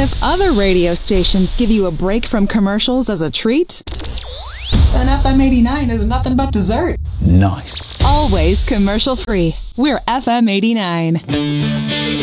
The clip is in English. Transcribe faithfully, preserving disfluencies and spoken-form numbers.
if other radio stations give you a break from commercials as a treat, then F M eighty-nine is nothing but dessert. Nice. Always commercial free. We're F M eighty-nine.